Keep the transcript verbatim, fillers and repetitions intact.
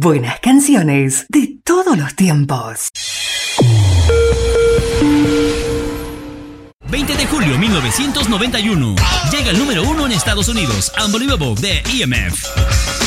buenas canciones de todos los tiempos. veinte de julio de mil novecientos noventa y uno. Llega el número uno en Estados Unidos, Unbelievable de E M F.